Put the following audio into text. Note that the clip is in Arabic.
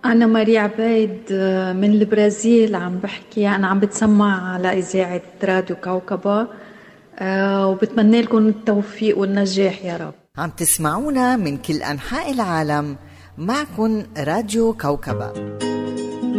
أنا ماري عبيد من البرازيل عم بحكي. أنا عم بتسمع على إذاعة راديو كوكبة، وبتمنى لكم التوفيق والنجاح يا رب. عم تسمعونا من كل أنحاء العالم، معكن راديو كوكبة.